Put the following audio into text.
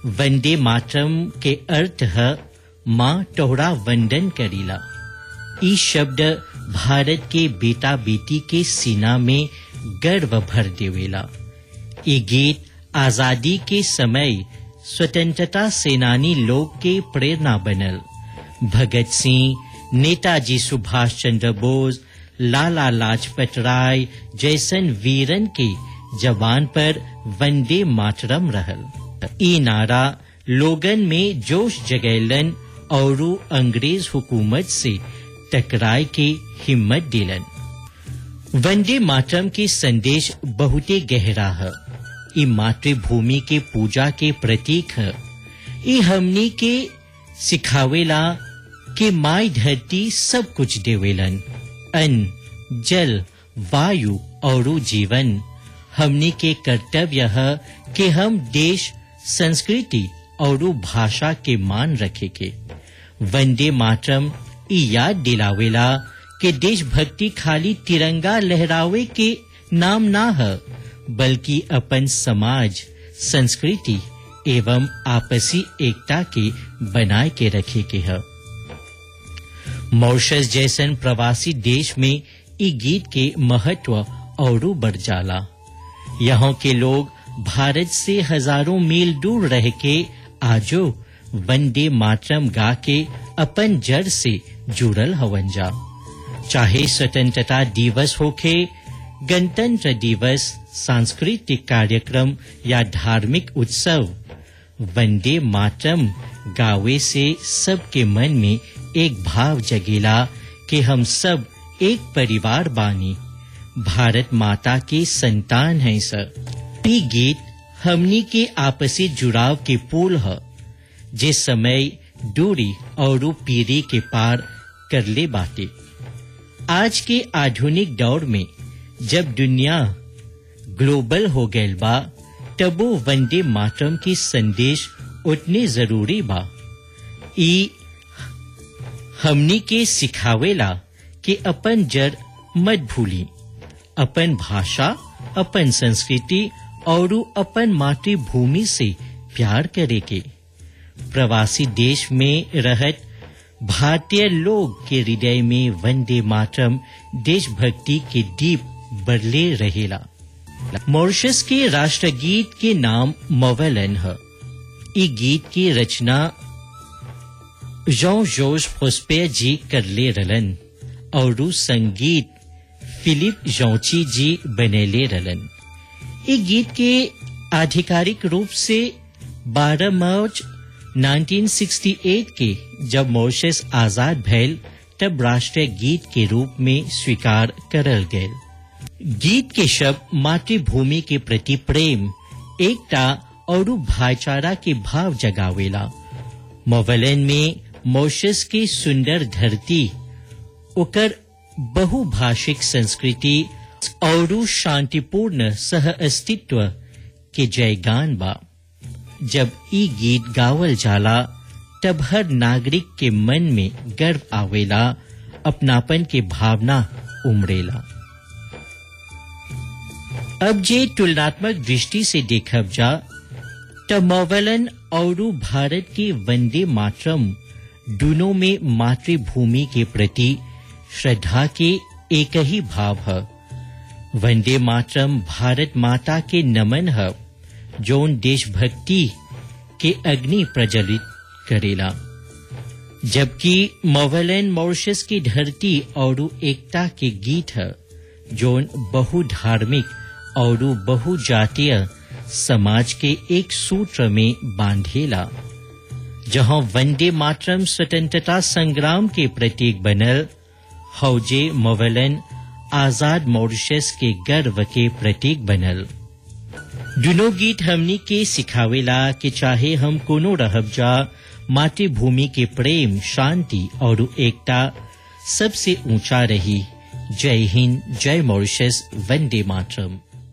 वंदे मातरम के अर्थ है माँ तोहरा वंदन करीला। ई शब्द भारत के बेटा बेटी के सीना में गर्व भर देवेला। ई गीत आजादी के समय स्वतंत्रता सेनानी लोग के प्रेरणा बनल। भगत सिंह, नेताजी सुभाष चंद्र बोस, लाला लाजपत राय जैसन वीरन के जवान पर वंदे मातरम रहल। ई नारा लोगन में जोश जगैलन और अंग्रेज हुकूमत से टकराए के हिम्मत दिलन। वंदे मातरम के संदेश बहुते गहरा है। ई मातृभूमि के पूजा के प्रतीक है। ई हमनी के सिखावेला कि माई धरती सब कुछ देवेलन, अन्न, जल, वायु और जीवन। हमनी के कर्तव्य है कि हम देश, संस्कृति और भाषा के मान रखे के। वंदे मातरम ई याद दिलावेला कि देशभक्ति खाली तिरंगा लहरावे के नाम ना है, बल्कि अपन समाज, संस्कृति एवं आपसी एकता के बनाए के रखे के है। मॉरिशस जैसन प्रवासी देश में ई गीत के महत्व और बढ़ जाला। यहाँ के लोग भारत से हजारों मील दूर रह के आजो वंदे मातरम गा के अपन जड़ से जुड़ल हवन जा। चाहे स्वतंत्रता दिवस होखे, गणतंत्र दिवस, सांस्कृतिक कार्यक्रम या धार्मिक उत्सव, वंदे मातरम गावे से सबके मन में एक भाव जगेला कि हम सब एक परिवार बानी, भारत माता के संतान हैं सर। ये गीत हमनी के आपसी जुड़ाव के पुल है, जिस समय दूरी और पीढ़ी के पार कर ले बाटे। आज के आधुनिक दौर में जब दुनिया ग्लोबल हो गयल बा, तबो वंदे मातरम की संदेश उतने जरूरी बा। ई हमनी के सिखावेला कि अपन जड़ मत भूली, अपन भाषा, अपन संस्कृति और अपन मातृभूमि से प्यार करे के। प्रवासी देश में रहत भारतीय लोग के हृदय में वंदे मातरम देशभक्ति के दीप बरले रहेला। मॉरिशस के राष्ट्रगीत के नाम मोवेलन है। ई गीत की रचना जॉन-जोस फोस्पेयर जी करले रलन और संगीत फिलिप जॉन्ची जी बनेले रलन। ई गीत के आधिकारिक रूप से 12 मार्च 1968 के जब मॉरिशस आजाद भैल तब राष्ट्रीय गीत के रूप में स्वीकार करल गए। गीत के शब्द मातृभूमि के प्रति प्रेम, एकता और भाईचारा के भाव जगावेला। मोवेलन में मॉरिशस की सुंदर धरती, ओकर बहुभाषिक संस्कृति और शांतिपूर्ण सह अस्तित्व के जयगान बा। जब ई गीत गावल जाला तब हर नागरिक के मन में गर्व आवेला, अपनापन के भावना उमड़ेला। अब जे तुलनात्मक दृष्टि से देखब जा तब मोवेलन और भारत के वंदे मातरम दोनों में मातृभूमि के प्रति श्रद्धा के एक ही भाव है। वंदे मातरम भारत माता के नमन है, जोन देशभक्ति के अग्नि प्रज्वलित करेला, जबकि मोवेलन मॉरिशस की धरती और एकता के गीत है, जोन बहुधार्मिक और बहुजातीय समाज के एक सूत्र में बांधेला। जहां वंदे मातरम स्वतंत्रता संग्राम के प्रतीक बनल, हौजे मोवेलन आजाद मॉरिशस के गर्व के प्रतीक बनल। दोनों गीत हमनी के सिखावेला कि चाहे हम कोनो रहब जा, मातृभूमि के प्रेम, शांति और एकता सबसे ऊंचा रही। जय हिंद, जय मॉरिशस, वंदे मातरम।